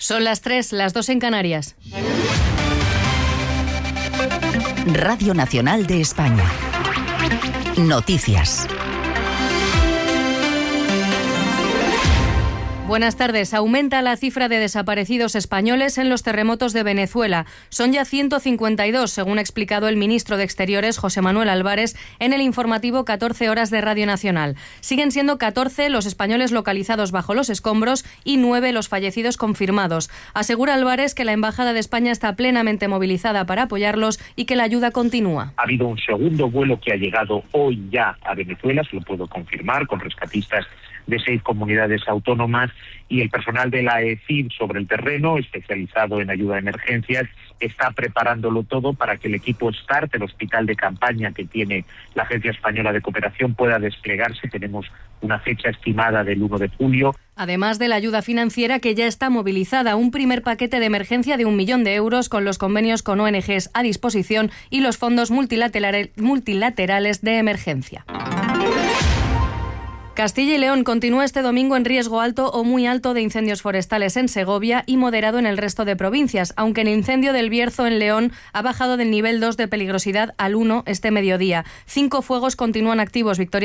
Son las 3, las 2 en Canarias. Radio Nacional de España. Noticias. Buenas tardes. Aumenta la cifra de desaparecidos españoles en los terremotos de Venezuela. Son ya 152, según ha explicado el ministro de Exteriores, José Manuel Álvarez, en el informativo 14 horas de Radio Nacional. Siguen siendo 14 los españoles localizados bajo los escombros y 9 los fallecidos confirmados. Asegura Álvarez que la Embajada de España está plenamente movilizada para apoyarlos y que la ayuda continúa. Ha habido un segundo vuelo que ha llegado hoy ya a Venezuela, se lo puedo confirmar, con rescatistas de 6 comunidades autónomas, y el personal de la ECID sobre el terreno, especializado en ayuda de emergencias, está preparándolo todo para que el equipo START, el hospital de campaña que tiene la Agencia Española de Cooperación, pueda desplegarse. Tenemos una fecha estimada del 1 de julio. Además de la ayuda financiera que ya está movilizada, un primer paquete de emergencia de 1 millón de euros con los convenios con ONGs a disposición y los fondos multilaterales de emergencia. Castilla y León continúa este domingo en riesgo alto o muy alto de incendios forestales en Segovia y moderado en el resto de provincias, aunque el incendio del Bierzo en León ha bajado del nivel 2 de peligrosidad al 1 este mediodía. 5 fuegos continúan activos. Victoria